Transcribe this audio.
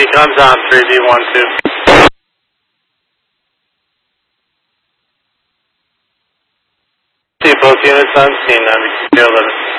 Recon's on 3B12. See both units on scene, 92 11.